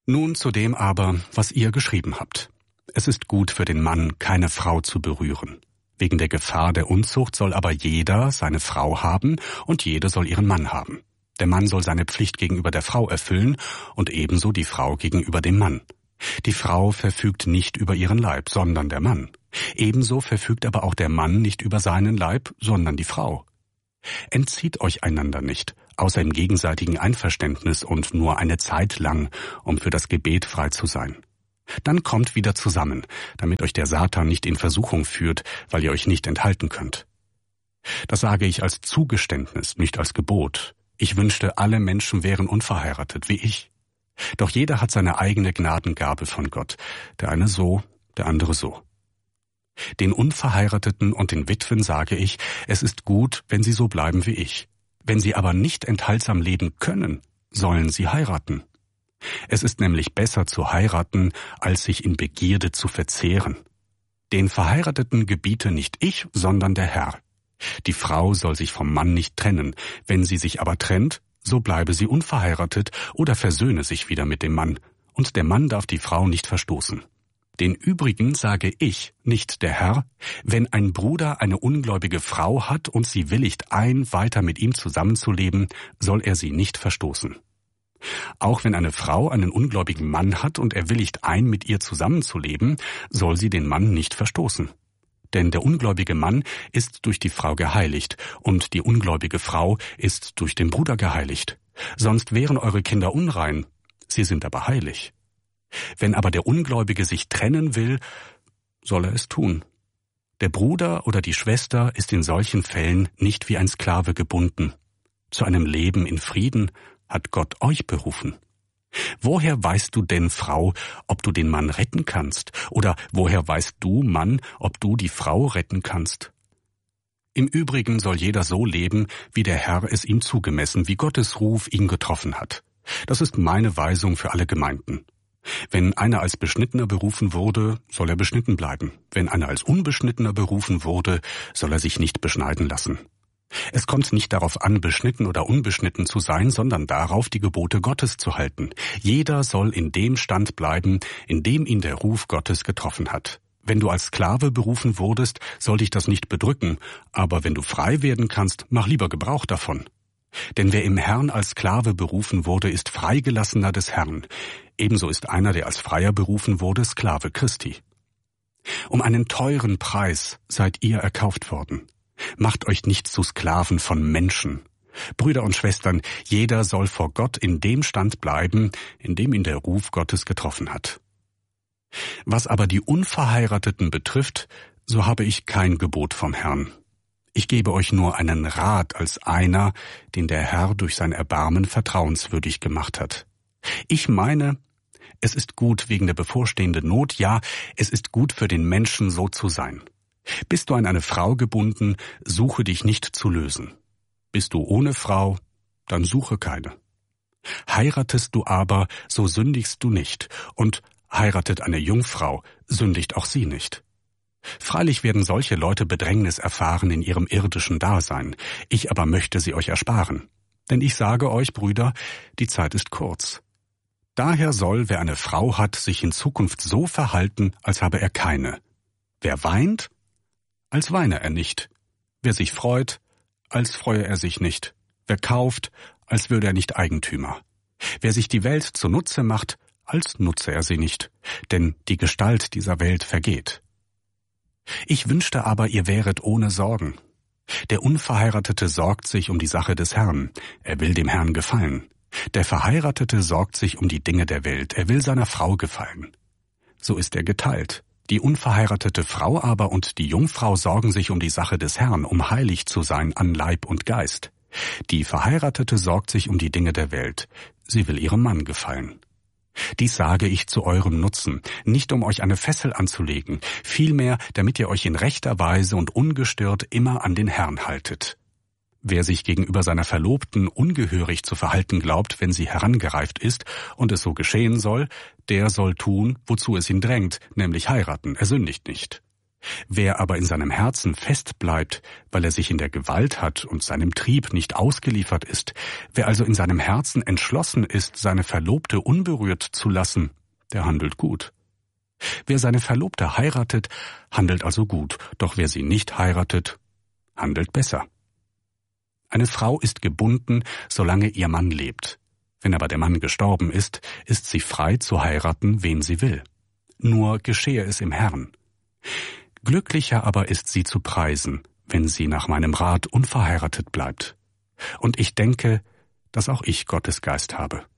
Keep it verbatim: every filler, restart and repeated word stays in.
Nun zu dem aber, was ihr geschrieben habt. Es ist gut für den Mann, keine Frau zu berühren. Wegen der Gefahr der Unzucht soll aber jeder seine Frau haben und jede soll ihren Mann haben. Der Mann soll seine Pflicht gegenüber der Frau erfüllen und ebenso die Frau gegenüber dem Mann. Die Frau verfügt nicht über ihren Leib, sondern der Mann. Ebenso verfügt aber auch der Mann nicht über seinen Leib, sondern die Frau. Entzieht euch einander nicht, außer im gegenseitigen Einverständnis und nur eine Zeit lang, um für das Gebet frei zu sein. Dann kommt wieder zusammen, damit euch der Satan nicht in Versuchung führt, weil ihr euch nicht enthalten könnt. Das sage ich als Zugeständnis, nicht als Gebot. Ich wünschte, alle Menschen wären unverheiratet, wie ich. Doch jeder hat seine eigene Gnadengabe von Gott, der eine so, der andere so. Den Unverheirateten und den Witwen sage ich, es ist gut, wenn sie so bleiben wie ich. Wenn sie aber nicht enthaltsam leben können, sollen sie heiraten. Es ist nämlich besser zu heiraten, als sich in Begierde zu verzehren. Den Verheirateten gebiete nicht ich, sondern der Herr. Die Frau soll sich vom Mann nicht trennen. Wenn sie sich aber trennt, so bleibe sie unverheiratet oder versöhne sich wieder mit dem Mann. Und der Mann darf die Frau nicht verstoßen. Den übrigen sage ich, nicht der Herr, wenn ein Bruder eine ungläubige Frau hat und sie willigt ein, weiter mit ihm zusammenzuleben, soll er sie nicht verstoßen. Auch wenn eine Frau einen ungläubigen Mann hat und er willigt ein, mit ihr zusammenzuleben, soll sie den Mann nicht verstoßen. Denn der ungläubige Mann ist durch die Frau geheiligt und die ungläubige Frau ist durch den Bruder geheiligt. Sonst wären eure Kinder unrein, sie sind aber heilig. Wenn aber der Ungläubige sich trennen will, soll er es tun. Der Bruder oder die Schwester ist in solchen Fällen nicht wie ein Sklave gebunden. Zu einem Leben in Frieden hat Gott euch berufen. Woher weißt du denn, Frau, ob du den Mann retten kannst? Oder woher weißt du, Mann, ob du die Frau retten kannst? Im Übrigen soll jeder so leben, wie der Herr es ihm zugemessen, wie Gottes Ruf ihn getroffen hat. Das ist meine Weisung für alle Gemeinden. Wenn einer als Beschnittener berufen wurde, soll er beschnitten bleiben. Wenn einer als Unbeschnittener berufen wurde, soll er sich nicht beschneiden lassen. Es kommt nicht darauf an, beschnitten oder unbeschnitten zu sein, sondern darauf, die Gebote Gottes zu halten. Jeder soll in dem Stand bleiben, in dem ihn der Ruf Gottes getroffen hat. Wenn du als Sklave berufen wurdest, soll dich das nicht bedrücken, aber wenn du frei werden kannst, mach lieber Gebrauch davon. Denn wer im Herrn als Sklave berufen wurde, ist Freigelassener des Herrn. Ebenso ist einer, der als Freier berufen wurde, Sklave Christi. Um einen teuren Preis seid ihr erkauft worden. Macht euch nicht zu Sklaven von Menschen. Brüder und Schwestern, jeder soll vor Gott in dem Stand bleiben, in dem ihn der Ruf Gottes getroffen hat. Was aber die Unverheirateten betrifft, so habe ich kein Gebot vom Herrn. Ich gebe euch nur einen Rat als einer, den der Herr durch sein Erbarmen vertrauenswürdig gemacht hat. Ich meine, es ist gut wegen der bevorstehenden Not, ja, es ist gut für den Menschen, so zu sein. Bist du an eine Frau gebunden, suche dich nicht zu lösen. Bist du ohne Frau, dann suche keine. Heiratest du aber, so sündigst du nicht, und heiratet eine Jungfrau, sündigt auch sie nicht. Freilich werden solche Leute Bedrängnis erfahren in ihrem irdischen Dasein, ich aber möchte sie euch ersparen. Denn ich sage euch, Brüder, die Zeit ist kurz. Daher soll, wer eine Frau hat, sich in Zukunft so verhalten, als habe er keine. Wer weint, als weine er nicht. Wer sich freut, als freue er sich nicht. Wer kauft, als würde er nicht Eigentümer. Wer sich die Welt zunutze macht, als nutze er sie nicht. Denn die Gestalt dieser Welt vergeht. Ich wünschte aber, ihr wäret ohne Sorgen. Der Unverheiratete sorgt sich um die Sache des Herrn. Er will dem Herrn gefallen. Der Verheiratete sorgt sich um die Dinge der Welt. Er will seiner Frau gefallen. So ist er geteilt. Die unverheiratete Frau aber und die Jungfrau sorgen sich um die Sache des Herrn, um heilig zu sein an Leib und Geist. Die Verheiratete sorgt sich um die Dinge der Welt. Sie will ihrem Mann gefallen. Dies sage ich zu eurem Nutzen, nicht um euch eine Fessel anzulegen, vielmehr, damit ihr euch in rechter Weise und ungestört immer an den Herrn haltet. Wer sich gegenüber seiner Verlobten ungehörig zu verhalten glaubt, wenn sie herangereift ist und es so geschehen soll, der soll tun, wozu es ihn drängt, nämlich heiraten, er sündigt nicht. Wer aber in seinem Herzen fest bleibt, weil er sich in der Gewalt hat und seinem Trieb nicht ausgeliefert ist, wer also in seinem Herzen entschlossen ist, seine Verlobte unberührt zu lassen, der handelt gut. Wer seine Verlobte heiratet, handelt also gut, doch wer sie nicht heiratet, handelt besser. Eine Frau ist gebunden, solange ihr Mann lebt. Wenn aber der Mann gestorben ist, ist sie frei zu heiraten, wen sie will. Nur geschehe es im Herrn. Glücklicher aber ist sie zu preisen, wenn sie nach meinem Rat unverheiratet bleibt. Und ich denke, dass auch ich Gottes Geist habe.